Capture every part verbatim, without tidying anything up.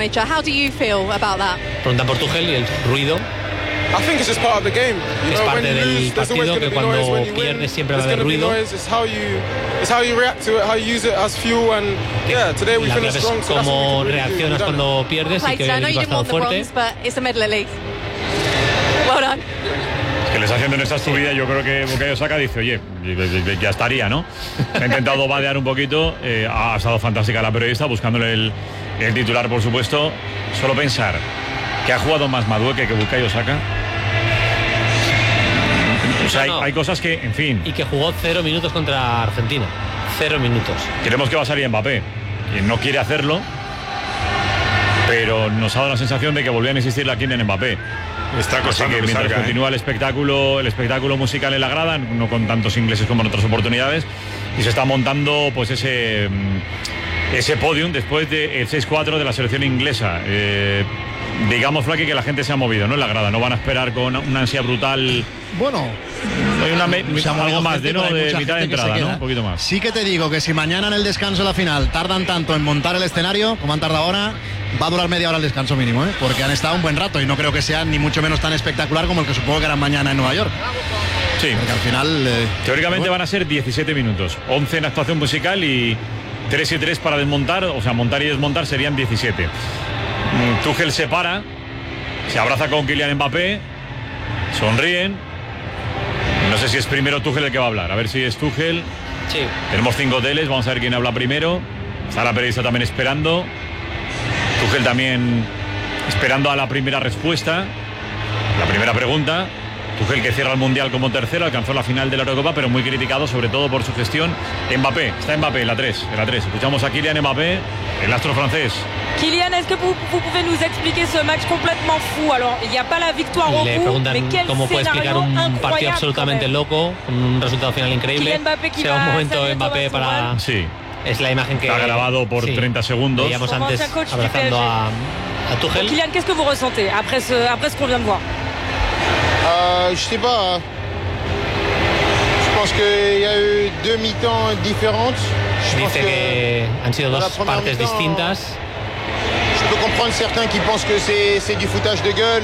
manager. How do you feel about that? Preguntan por Tuchel y el ruido. I think it's just part of the game. You Es know, parte when you del lose, there's always partido, going que to be noise. cuando When you pierdes win, siempre va a there's haber going to be ruido. noise. It's how you, it's how you react to it, how you use it as fuel. And yeah, today we La finished clave es strong. So that's what we cómo can really do. reaccionas We've done it. cuando pierdes y Like, que so I hoy know has you didn't estado want the fuerte. bronze, but it's a medal at least. Well done. Que le está haciendo en esta subida, yo creo que Bukayo Saka dice, oye, ya estaría, ¿no? Ha intentado vadear un poquito, eh, ha estado fantástica la periodista, buscándole el, el titular, por supuesto. Solo pensar que ha jugado más Madueke que Bukayo Saka. O sea, No, no. hay, hay cosas que, en fin... Y que jugó cero minutos contra Argentina. Cero minutos. Creemos que va a salir Mbappé, y no quiere hacerlo, pero nos ha dado la sensación de que volvían a insistir la Kylian Mbappé. Está Así costando que que mientras salga, continúa ¿eh? el espectáculo, el espectáculo musical en la grada, no con tantos ingleses como en otras oportunidades, y se está montando pues ese ese podium después del seis cuatro de la selección inglesa. Eh, digamos, Flaky, que la gente se ha movido, ¿no? En la grada, no van a esperar con una ansia brutal. Bueno, hay una me, se ha movido algo más gente, de, ¿no? pero hay de mucha mitad de gente que se entrada, queda. ¿no? Un poquito más. Sí que te digo que si mañana en el descanso de la final tardan tanto en montar el escenario como han tardado ahora, va a durar media hora el descanso mínimo, ¿eh? Porque han estado un buen rato y no creo que sea ni mucho menos tan espectacular como el que supongo que harán mañana en Nueva York. Sí. Porque al final... Eh, Teóricamente bueno. van a ser diecisiete minutos, once en actuación musical y tres y tres para desmontar, o sea, montar y desmontar serían diecisiete. Mm, Tuchel se para, se abraza con Kylian Mbappé, sonríen. No sé si es primero Tuchel el que va a hablar, a ver si es Tuchel. Sí. Tenemos cinco teles, vamos a ver quién habla primero. Está la periodista también esperando. Tuchel también esperando a la primera respuesta, la primera pregunta. Tuchel, que cierra el Mundial como tercero, alcanzó la final de la Eurocopa, pero muy criticado sobre todo por su gestión. Mbappé, está Mbappé en la tres, en la tres. Escuchamos a Kylian Mbappé, el astro francés. Kylian, est-ce que vous, vous pouvez nous expliquer ce match complètement fou? Alors, il n'y a pas la victoire au Le bout, mais preguntan quel cómo puede explicar scénario un partido incroyable absolutamente quand même. loco, con un resultado final increíble. Kylian Mbappé qui Sea un va momento saluer Mbappé Thomas para... Tuchel. Sí. Es la imagen que... Está grabado por sí, treinta segundos. Veíamos Como antes ancien coach du abrazando P S G. a, a Tuchel. Kylian, qu'est-ce que vous ressentez après ce, après ce qu'on vient de voir? Euh, je sais pas. Je pense qu'il y a eu deux mi-temps différentes. Je pense Dice que han sido dans la dos première partes mi-temps, distintas. Je peux comprendre certains qui pensent que c'est c'est du foutage de gueule,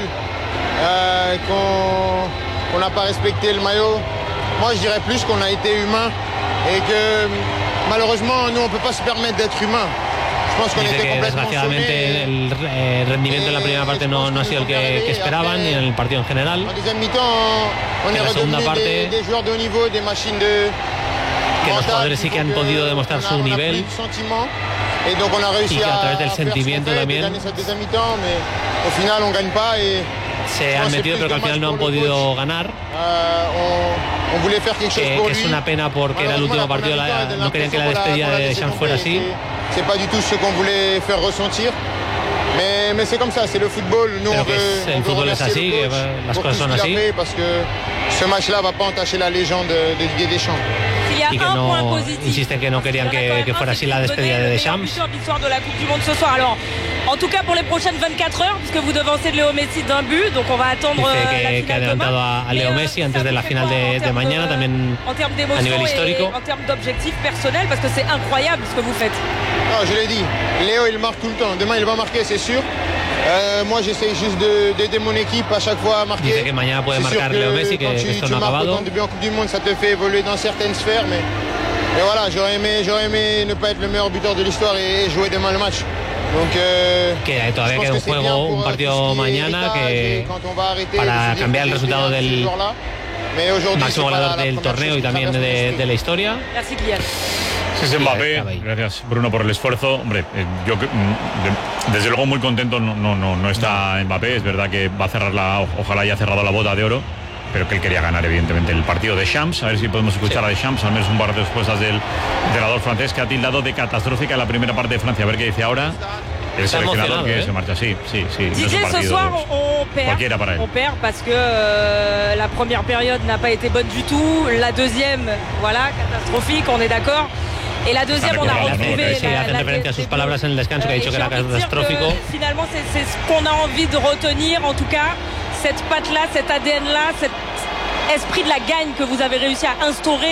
euh, qu'on qu'on n'a pas respecté le maillot. Moi, je dirais plus qu'on a été humain et que malheureusement, nous, on ne peut pas se permettre d'être humain. Je pense qu'on Dice était que complètement desgraciadamente sonné. el eh, rendimiento en la primera parte no, no ha sido el que, que esperaban ni en el partido en general. En deuxième mi-temps, on En est la segunda redevenu parte, des, des joueurs de haut niveau, des machines de que los mentales, jugadores sí que han donc, podido euh, demostrar on a- su on a nivel. pris le sentiment. Et donc on a réussi Y que a través del à faire ce qu'on sentimiento fait, de también gagner cette deuxième mi-temps, mais au final on gagne pas et Se han metido pero que al final no han podido ganar. euh, on, on voulait faire quelque chose Que, pour que lui. es una pena porque era el último partido, la- no querían que la despedida de Deschamps fuera así. C'est pas du tout ce qu'on voulait faire ressentir. Mais, mais c'est comme ça, c'est le football. Nous, Pero on que veut, es- el on veut fútbol es remercier así, le que coach va- las pour cosas tout son ce qu'il a así. fait, parce que ce match-là va pas entacher la légende de Didier Deschamps. Il y a Y que un point no positif. insisten que no querían que, que fuera así la despedida de Deschamps. Le victoire de la Coupe du Monde ce soir. Alors, en tout cas pour les prochaines vingt-quatre heures, puisque vous devancez Léo Messi d'un but, donc on va attendre Dice euh, la que, que ha finale adelantado demain. a, a Leo Mais, euh, Messi antes ça de vous la fait final quoi en de, de termes mañana, de- también en termes a d'émotion nivel et histórico. en termes d'objectifs personnels, parce que c'est incroyable ce que vous faites. Non, je l'ai dit, Léo il marque tout le temps. Demain il va marquer, c'est sûr. Euh, moi j'essaye juste de- d'aider mon équipe à chaque fois à marquer. Dice que mañana puede C'est sûr marcar Leo Messi, que quand tu, esto tu no ha marques acabado. autant de buts en Coupe du Monde, ça te fait évoluer dans certaines sphères. Mais, mais voilà, j'aurais aimé, j'aurais aimé ne pas être le meilleur buteur de l'histoire et, et jouer demain le match. Donc, euh, Que todavía je pense queda un que c'est bien juego, pour, un euh, partido tout ce qui est mañana héritage que et quand on va arrêter de para se dire cambiar el que resultado c'est del ce joueur-là. Mais aujourd'hui, máximo c'est pas goleador la del première torneo chose y qui también traverse de, mon de la historia. Merci Kylian. Sí, es Mbappé. Gracias, Bruno, por el esfuerzo. Hombre, eh, yo que- mm, de- desde luego muy contento no, no, no, no está Mbappé. Es verdad que va a cerrar la, o- ojalá haya cerrado la bota de oro, pero que él quería ganar evidentemente el partido de Deschamps. A ver si podemos escuchar a Deschamps, al menos un par de respuestas del entrenador francés, que ha tildado de catastrófica la primera parte de Francia. A ver qué dice ahora el Está seleccionador, emocionado, que ¿eh? se marcha. Sí, sí, sí. no es un Didier, ce partido soir, on perd. cualquiera para él. On perd parce que euh, la première période n'a pas été bonne du tout. La deuxième, voilà, catastrophique, on est d'accord. Et la deuxième, on a Hace- retrouvé sí, la, hacen la referencia a sus palabras en el descanso, que ha Euh, dicho et que j'ai era envie de dire catastrófico. que finalement, c'est c'est ce qu'on a envie de retenir, en tout cas, cette patte-là, cet A D N-là, cet esprit de la gagne que vous avez réussi à instaurer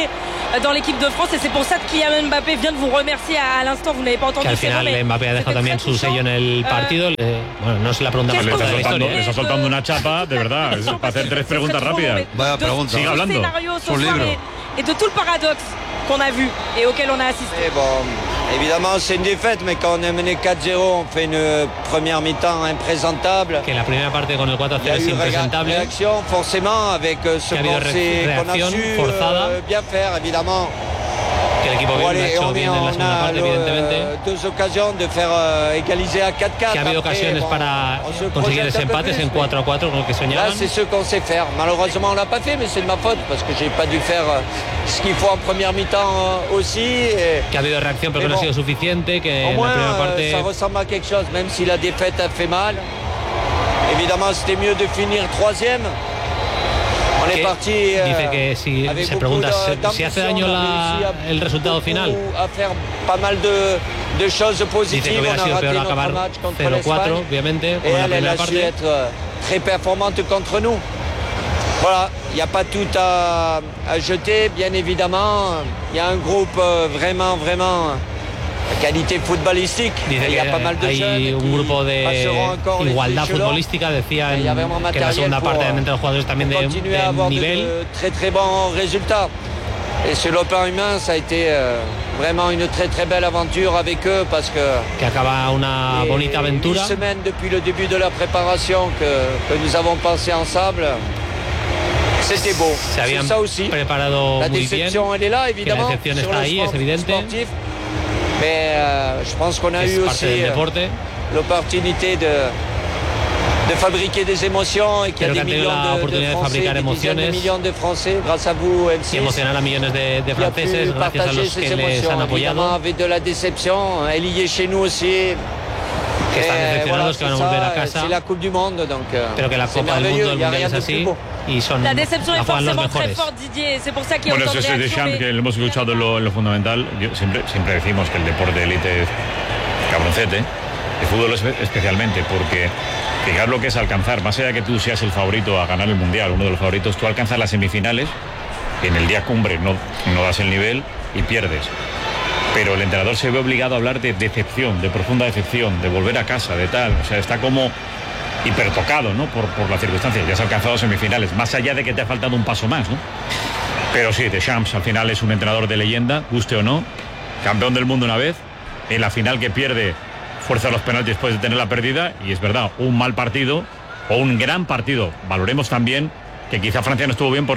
dans l'équipe de France et c'est pour ça que Kylian Mbappé vient de vous remercier à, à l'instant. Vous n'avez pas entendu. Que al final mais Mbappé ha dejado también su sello en el partido. Eh, bueno, no es la pregunta más Le corta está de la soltando, historia. le está soltando una chapa, de verdad. Es para hacer tres preguntas rápidas. Vaya pregunta. Sigue hablando. Son libro. Et de tout le paradoxe qu'on a vu et auquel on a assisté. Et bon, évidemment, c'est une défaite, mais quand on est mené quatre zéro, on fait une première mi-temps imprésentable. Que la primera parte con el cuatro a cero es impresentable. Réaction, forcément, avec ce qu'on sait, qu'on a su euh, bien faire, évidemment. Que el equipo bien, ha hecho bien en la segunda parte, evidentemente. Deux occasions de faire euh, égaliser à quatre quatre. Que ha habido ocasiones bon, para conseguir ese empate en cuatro a cuatro con el que soñaban. Là, c'est ce qu'on sait faire. Malheureusement, on l'a pas fait, mais c'est de ma faute parce que j'ai pas dû faire ce qu'il faut en première mi-temps aussi. Et... Que ha habido reacción, pero que bon, no ha sido suficiente. Que au en moins, la primera parte. Ça ressemble à quelque chose, même si la défaite a fait mal. Évidemment, c'était mieux de finir troisième. On est parti, dice que si se pregunta si hace daño la, el resultado final. A faire pas mal de, de choses positives. Dice que hubiera sido peor acabar cero cuatro, obviamente, como en la primera parte. Être très performante contre nous. Voilà, il n'y a pas tout à, à jeter, bien évidemment. Il y a un groupe vraiment, vraiment qualité footballistique. Dice que hay un grupo de igualdad futbolística, decía en, que en la segunda parte hay entre los jugadores también de, de nivel. De très très bons résultats. Et sur le plan humain, ça a été euh, vraiment une très très belle aventure avec eux parce que que acaba una bonita aventura. Une semaine depuis le début de la préparation que, que nous avons pensé ensemble. C'était beau. Se habían ça aussi. preparado la muy bien. Elle est là, évidemment, que la decepción está ahí, es evidente. Sportif. Mais euh, je pense qu'on a es eu aussi euh, l'opportunité de, de fabriquer des émotions et qu'il y a des millions de, de Français, de des dizaines de millions de Français, grâce à vous, M six, y emocionar a millones de, de franceses, gracias a los que les han apoyado. Avec de la déception, elle y est chez nous aussi. Que están decepcionados, voilà, que van a volver a casa. C'est la Coupe du Monde, donc. Pero que la Copa del Mundo, el Mundial es así. Y son, la decepción la es forcément très forte, Didier. C'est pour ça qu'il y a bueno, autant de reacciones. Deschamps, mais... que lo hemos escuchado en lo, en lo fundamental. Yo siempre, siempre decimos que el deporte de élite es cabroncete, el fútbol es especialmente, porque fijar lo que es alcanzar, más allá de que tú seas el favorito a ganar el Mundial, uno de los favoritos, tú alcanzas las semifinales, en el día cumbre no, no das el nivel y pierdes. Pero el entrenador se ve obligado a hablar de decepción, de profunda decepción, de volver a casa, de tal. O sea, está como hipertocado, ¿no? Por, por las circunstancias. Ya has alcanzado semifinales, más allá de que te ha faltado un paso más, ¿no? Pero sí, Deschamps al final es un entrenador de leyenda, guste o no, campeón del mundo una vez, en la final que pierde, fuerza los penaltis después de tenerla perdida, y es verdad, un mal partido o un gran partido. Valoremos también que quizá Francia no estuvo bien porque